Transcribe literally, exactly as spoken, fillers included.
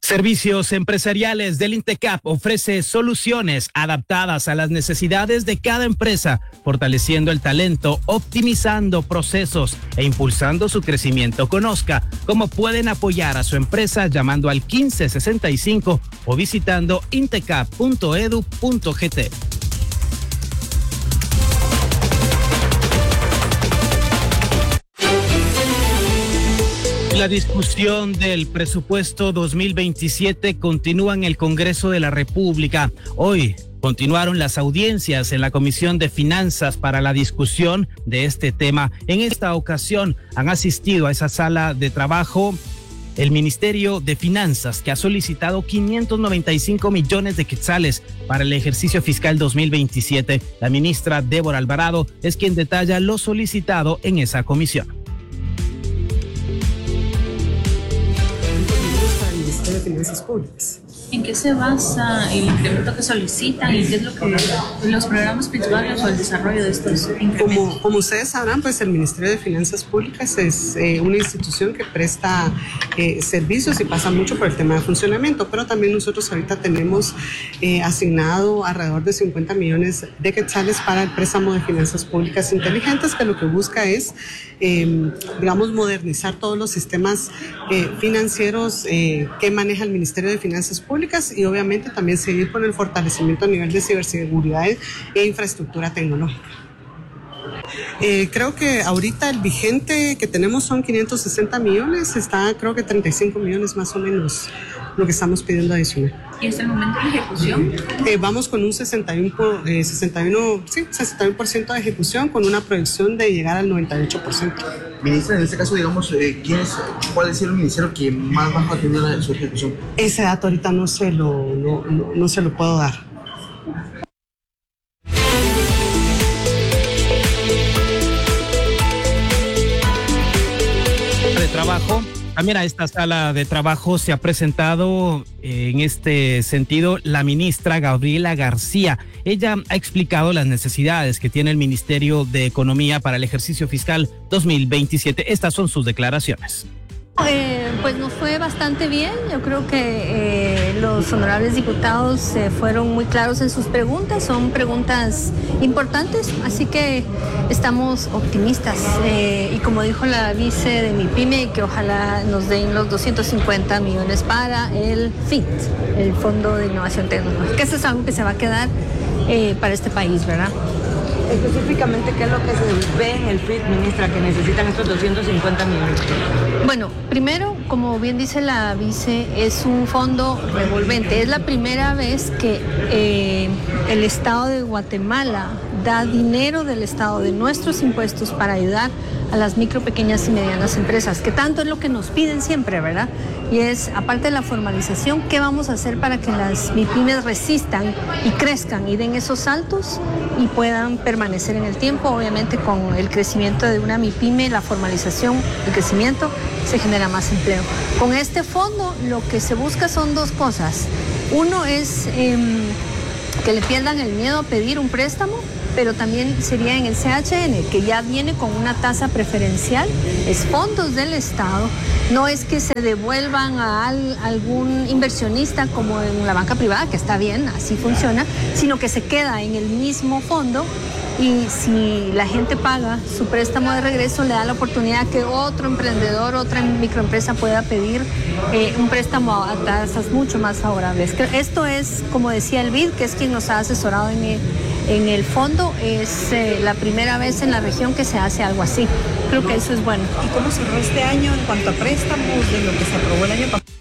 Servicios Empresariales del INTECAP ofrece soluciones adaptadas a las necesidades de cada empresa, fortaleciendo el talento, optimizando procesos e impulsando su crecimiento. Conozca cómo pueden apoyar a su empresa llamando al quince sesenta y cinco o visitando intecap punto edu punto gt. La discusión del presupuesto dos mil veintisiete continúa en el Congreso de la República. Hoy continuaron las audiencias en la Comisión de Finanzas para la discusión de este tema. En esta ocasión han asistido a esa sala de trabajo el Ministerio de Finanzas, que ha solicitado quinientos noventa y cinco millones de quetzales para el ejercicio fiscal dos mil veintisiete. La ministra Débora Alvarado es quien detalla lo solicitado en esa comisión. De Finanzas Públicas. ¿En qué se basa el incremento que solicitan y qué es lo que los programas principales o el desarrollo de estos incrementos? Como, como ustedes sabrán, pues el Ministerio de Finanzas Públicas es eh, una institución que presta eh, servicios y pasa mucho por el tema de funcionamiento, pero también nosotros ahorita tenemos eh, asignado alrededor de cincuenta millones de quetzales para el préstamo de finanzas públicas inteligentes, que lo que busca es, eh, digamos, modernizar todos los sistemas eh, financieros eh, que maneja el Ministerio de Finanzas Públicas y obviamente también seguir con el fortalecimiento a nivel de ciberseguridad e infraestructura tecnológica. Eh, creo que ahorita el vigente que tenemos son quinientos sesenta millones, está creo que treinta y cinco millones más o menos lo que estamos pidiendo adicional. ¿Y hasta el momento de ejecución? Eh, vamos con un sesenta y uno por ciento, eh, sesenta y uno, sí, sesenta y uno por ciento de ejecución con una proyección de llegar al noventa y ocho por ciento. Ministra, en este caso, digamos, eh, ¿quién es, ¿cuál es el ministerio que más bajo ha tenido su ejecución? Ese dato ahorita no se lo, no, no, no se lo puedo dar. De trabajo. También a esta sala de trabajo se ha presentado eh, en este sentido la ministra Gabriela García. Ella ha explicado las necesidades que tiene el Ministerio de Economía para el ejercicio fiscal dos mil veintisiete. Estas son sus declaraciones. Eh, pues nos fue bastante bien. Yo creo que eh, los honorables diputados eh, fueron muy claros en sus preguntas. Son preguntas importantes, así que estamos optimistas. Eh, y como dijo la vice de MIPYME, que ojalá nos den los doscientos cincuenta millones para el F I T, el Fondo de Innovación Tecnológica. Eso es algo que se va a quedar eh, para este país, ¿verdad? Específicamente, ¿qué es lo que se ve en el F I T, ministra, que necesitan estos doscientos cincuenta millones? Bueno, primero, como bien dice la vice, es un fondo revolvente. Es la primera vez que eh, el Estado de Guatemala da dinero del Estado, de nuestros impuestos, para ayudar a las micro, pequeñas y medianas empresas, que tanto es lo que nos piden siempre, ¿verdad? Y es, aparte de la formalización, ¿qué vamos a hacer para que las MIPYMES resistan y crezcan y den esos saltos y puedan permanecer en el tiempo? Obviamente, con el crecimiento de una MIPYME, la formalización, el crecimiento, se genera más empleo. Con este fondo, lo que se busca son dos cosas. Uno es eh, que le pierdan el miedo a pedir un préstamo, pero también sería en el C H N, que ya viene con una tasa preferencial, es fondos del Estado, no es que se devuelvan a al, algún inversionista como en la banca privada, que está bien, así funciona, sino que se queda en el mismo fondo y si la gente paga su préstamo de regreso, le da la oportunidad que otro emprendedor, otra microempresa pueda pedir eh, un préstamo a tasas mucho más favorables. Esto es, como decía el B I D, que es quien nos ha asesorado en el, en el fondo, es eh, la primera vez en la región que se hace algo así. Creo que eso es bueno. ¿Y cómo cerró este año en cuanto a préstamos de lo que se aprobó el año pasado?